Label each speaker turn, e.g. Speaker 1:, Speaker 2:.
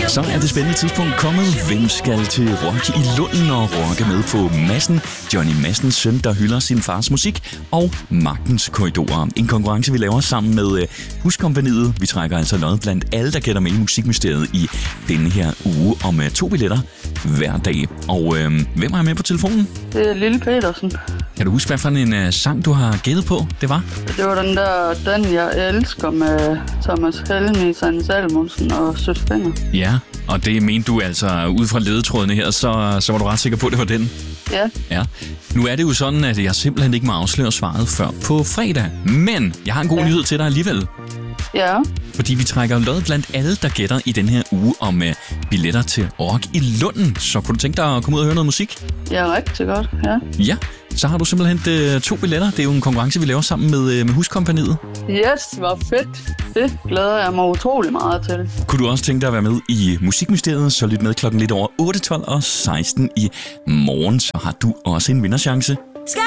Speaker 1: Så er det spændende tidspunkt kommet. Hvem skal til Rock i Lunden og rocke med på Madsen? Johnny Madsens søn, der hylder sin fars musik, og Magtens Korridorer. En konkurrence, vi laver sammen med Huskompagniet. Vi trækker altså lod blandt alle, der gætter med i Musikmysteriet i denne her uge om 2 billetter hver dag. Og hvem er med på telefonen?
Speaker 2: Det er Lille Petersen.
Speaker 1: Kan du huske, hvad for en sang, du har gættet på, det var?
Speaker 2: Det var den jeg elsker med Thomas Helmi, Sanne Salmonsen og Søs Fenger.
Speaker 1: Ja, og det mente du altså ud fra ledetrådene her, så var du ret sikker på, at det var den?
Speaker 2: Ja.
Speaker 1: Nu er det jo sådan, at jeg simpelthen ikke må afsløre svaret før på fredag. Men jeg har en god nyhed til dig alligevel.
Speaker 2: Ja.
Speaker 1: Fordi vi trækker lod blandt alle, der gætter i den her uge om billetter til Rock i Lunden. Så kunne du tænke dig at komme ud og høre noget musik?
Speaker 2: Ja, rigtig godt, ja.
Speaker 1: Ja, så har du simpelthen 2 billetter. Det er jo en konkurrence, vi laver sammen med Huskompagniet.
Speaker 2: Yes, hvor fedt. Det glæder jeg mig utrolig meget til.
Speaker 1: Kunne du også tænke dig at være med i Musikmysteriet, så lyt med klokken lidt over 8, 12 og 16 i morgen. Så har du også en vinderchance.